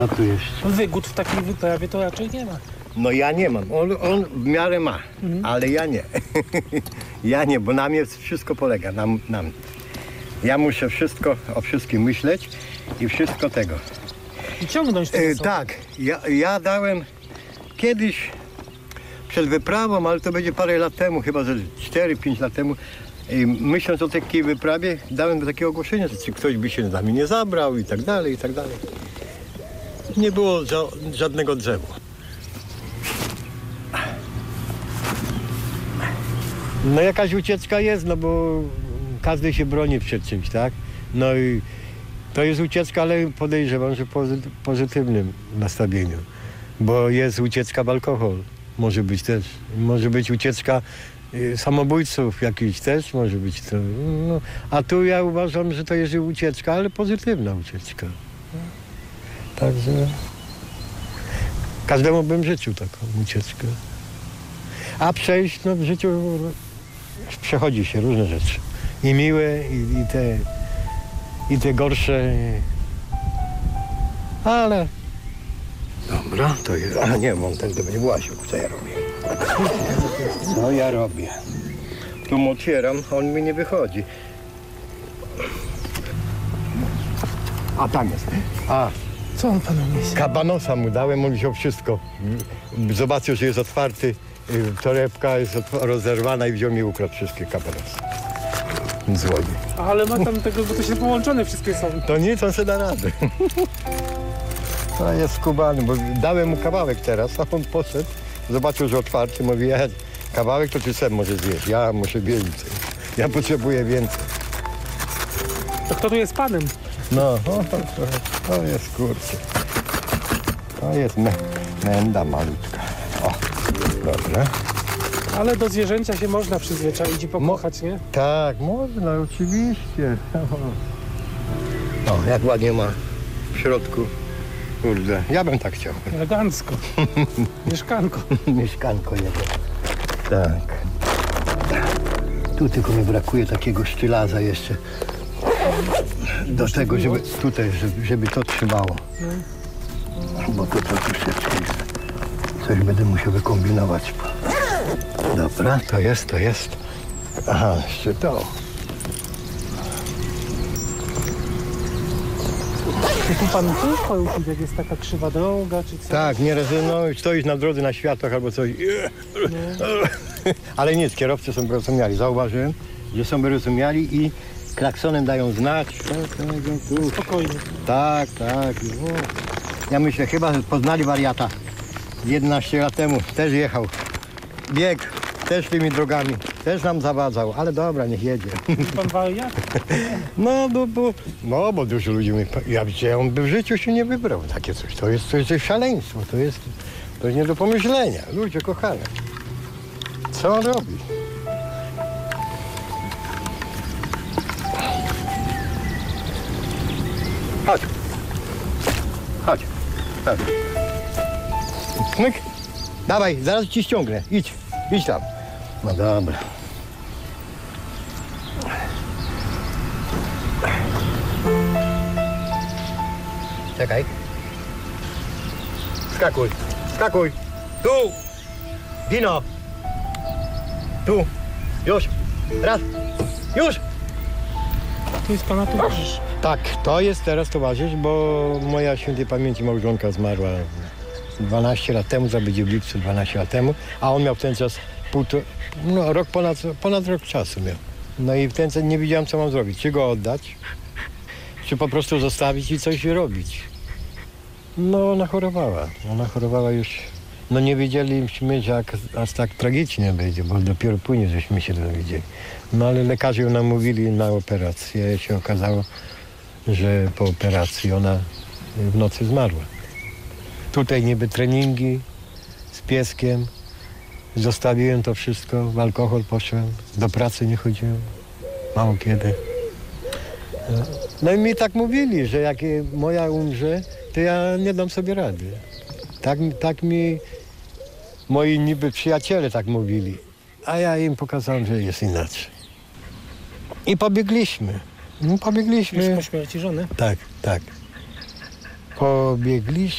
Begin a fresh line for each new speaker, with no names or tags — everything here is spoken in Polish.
A tu jeszcze.
Wygód w takiej wyprawie to raczej nie ma.
No ja nie mam. On w miarę ma, ale ja nie. Ja nie, bo na mnie wszystko polega. Na mnie. Ja muszę wszystko o wszystkim myśleć i wszystko tego.
I ciągnąć to za sobą.
Tak, ja dałem kiedyś przed wyprawą, ale to będzie parę lat temu, chyba ze 4-5 lat temu, myśląc o takiej wyprawie, dałem takie ogłoszenie, że czy ktoś by się z nami nie zabrał i tak dalej, i tak dalej. Nie było żadnego drzewa. No jakaś ucieczka jest, no bo każdy się broni przed czymś, tak? No i to jest ucieczka, ale podejrzewam, że pozytywnym nastawieniu. Bo jest ucieczka w alkohol, może być też. Może być ucieczka samobójców jakiś też, może być to. No, a tu ja uważam, że to jest ucieczka, ale pozytywna ucieczka. Także każdemu bym życzył taką ucieczkę. A przejść, no w życiu przechodzi się różne rzeczy. I miłe, i te gorsze. Ale... Dobra, to jest... A nie, bo on ten to będzie właził. Co ja robię? Co ja robię? Tu mu otwieram, on mi nie wychodzi. A tam jest. A,
Co on panu niesie?
kabanosa mu dałem, on wziął wszystko. Zobaczył, że jest otwarty, torebka jest rozerwana i wziął mi ukradł wszystkie kabanosy. Złodziej.
Ale ma tam tego, bo to się połączone wszystkie są.
To nic, on sobie da radę. To jest skubany, bo dałem mu kawałek teraz, a on poszedł, zobaczył, że otwarty, mówi, ja kawałek to ty sam może zjeść, ja muszę więcej. Ja potrzebuję więcej.
To kto tu jest panem?
No, to jest kurczę. To jest menda malutka. O, dobra.
Ale do zwierzęcia się można przyzwyczaić i pokochać, nie?
Tak, można, oczywiście. O, jak ładnie ma w środku. Kurde, ja bym tak chciał.
Elegancko. Mieszkanko.
Mieszkanko jego. Tak. Tu tylko mi brakuje takiego sztylaza jeszcze. Do tego, żeby tutaj, żeby to trzymało. Bo to troszeczkę jest. Coś będę musiał wykombinować. Dobra, to jest. Aha, jeszcze to.
Czy tu pan też poruszyć, jak jest taka krzywa droga, czy co?
Tak, nie rezygnuj, stoisz na drodze na światłach albo coś. Ale nic, kierowcy są wyrozumiali. Zauważyłem, że są wyrozumiali i klaksonem dają znak.
Spokojnie.
Tak. Ja myślę, chyba poznali wariata. 11 lat temu też jechał. Biegł też tymi drogami. Też nam zawadzał, ale dobra, niech jedzie.
Pan wariat?
Bo dużo ludzi mówi, on by w życiu się nie wybrał. Takie coś, to jest szaleństwo, to jest nie do pomyślenia. Ludzie kochane. Co on robi? Chodź. Smyk. Dawaj, zaraz ci ściągnę. Idź tam. No dobra. Czekaj. Skakuj. Tu. Dino. Tu. Już. Raz. Już.
To jest pana towarzysz.
Tak, to jest teraz towarzysz, bo moja świętej pamięci małżonka zmarła 12 lat temu, będzie w lipcu 12 lat temu, a on miał w ten czas rok, ponad rok czasu miał. No i w ten czas nie wiedziałem, co mam zrobić. Czy go oddać, czy po prostu zostawić i coś robić. No ona chorowała już. No nie wiedzieliśmy, że aż tak tragicznie będzie, bo dopiero później żeśmy się dowiedzieli. No ale lekarze ją namówili na operację. Się okazało, że po operacji ona w nocy zmarła. Tutaj niby treningi z pieskiem. Zostawiłem to wszystko, w alkohol poszłem, do pracy nie chodziłem, mało kiedy. No i mi tak mówili, że jak moja umrze, to ja nie dam sobie rady. Tak mi moi niby przyjaciele tak mówili, a ja im pokazałem, że jest inaczej. I pobiegliśmy.
Już po śmierci żony?
Tak. Pobiegliśmy.